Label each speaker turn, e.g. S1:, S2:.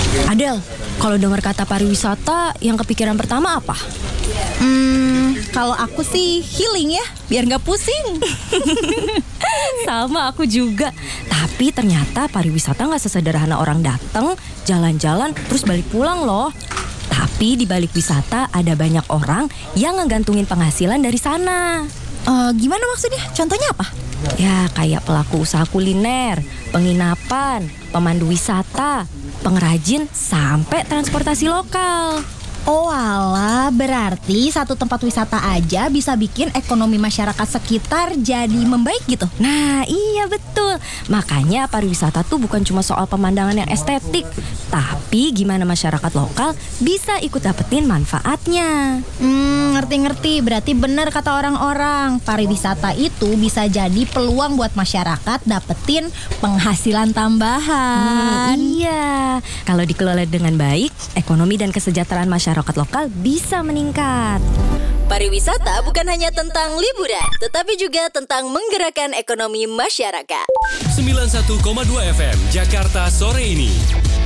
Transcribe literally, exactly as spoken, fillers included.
S1: Adel, kalau dengar kata pariwisata, yang kepikiran pertama apa?
S2: Hmm, kalau aku sih healing ya, biar nggak pusing.
S1: Sama aku juga. Tapi ternyata pariwisata nggak sesederhana orang datang, jalan-jalan, terus balik pulang loh. Tapi di balik wisata ada banyak orang yang ngegantungin penghasilan dari sana.
S2: Eh, gimana maksudnya? Contohnya apa?
S1: Ya kayak pelaku usaha kuliner, penginapan, pemandu wisata, pengrajin, sampai transportasi lokal.
S2: Oh alah, berarti satu tempat wisata aja bisa bikin ekonomi masyarakat sekitar jadi membaik gitu?
S1: Nah iya betul. Makanya pariwisata tuh bukan cuma soal pemandangan yang estetik, tapi gimana masyarakat lokal bisa ikut dapetin manfaatnya.
S2: Hmm, ngerti-ngerti. Berarti benar kata orang-orang, pariwisata itu bisa jadi peluang buat masyarakat dapetin penghasilan tambahan.
S1: Hmm, iya, kalau dikelola dengan baik, ekonomi dan kesejahteraan masyarakat lokal bisa meningkat.
S3: Pariwisata bukan hanya tentang liburan, tetapi juga tentang menggerakkan ekonomi masyarakat.
S4: sembilan puluh satu koma dua F M Jakarta sore ini.